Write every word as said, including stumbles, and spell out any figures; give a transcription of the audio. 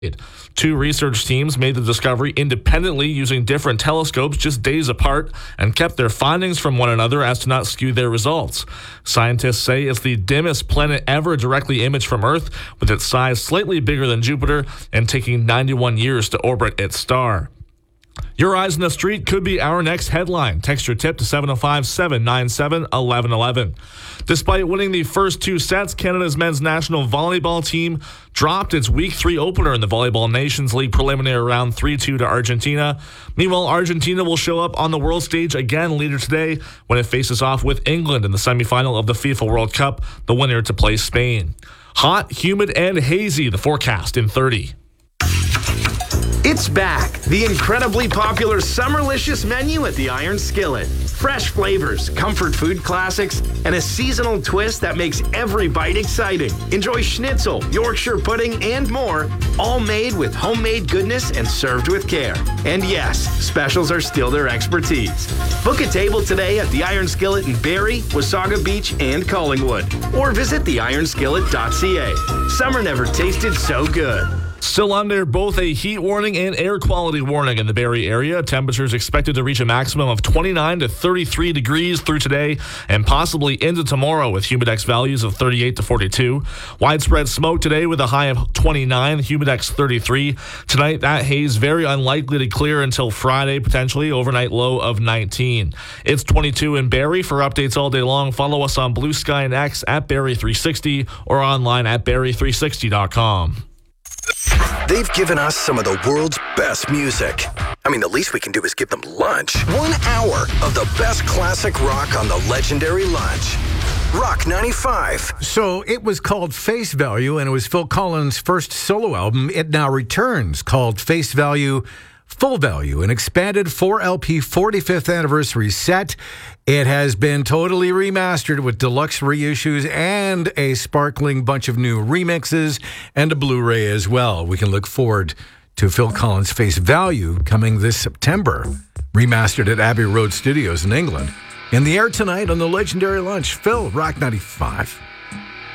Two research teams made the discovery independently using different telescopes just days apart and kept their findings from one another as to not skew their results. Scientists say it's the dimmest planet ever directly imaged from Earth, with its size slightly bigger than Jupiter and taking ninety-one years to orbit its star. Your Eyes on the Street could be our next headline. Text your tip to seven oh five, seven nine seven, one one one one. Despite winning the first two sets, Canada's men's national volleyball team dropped its week three opener in the Volleyball Nations League preliminary round three two to Argentina. Meanwhile, Argentina will show up on the world stage again later today when it faces off with England in the semifinal of the FIFA World Cup, the winner to play Spain. Hot, humid, and hazy, the forecast in thirty. It's back, the incredibly popular Summerlicious menu at the Iron Skillet. Fresh flavors, comfort food classics, and a seasonal twist that makes every bite exciting. Enjoy schnitzel, Yorkshire pudding, and more, all made with homemade goodness and served with care. And yes, specials are still their expertise. Book a table today at the Iron Skillet in Barrie, Wasaga Beach, and Collingwood. Or visit the iron skillet dot c a. Summer never tasted so good. Still under both a heat warning and air quality warning in the Barrie area. Temperatures expected to reach a maximum of twenty-nine to thirty-three degrees through today and possibly into tomorrow with humidex values of thirty-eight to forty-two. Widespread smoke today with a high of twenty-nine, humidex thirty-three. Tonight, that haze very unlikely to clear until Friday, potentially overnight low of nineteen. It's twenty-two in Barrie. For updates all day long, follow us on Blue Sky and X at Barrie three sixty or online at barrie three sixty dot com. They've given us some of the world's best music. I mean, the least we can do is give them lunch. One hour of the best classic rock on the legendary Lunch. Rock ninety-five. So it was called Face Value, and it was Phil Collins' first solo album. It now returns, called Face Value Full Value, an expanded four L P forty-fifth anniversary set. It has been totally remastered with deluxe reissues and a sparkling bunch of new remixes and a Blu-ray as well. We can look forward to Phil Collins' Face Value coming this September, remastered at Abbey Road Studios in England. In the air tonight on the legendary Lunch, Phil, Rock ninety-five.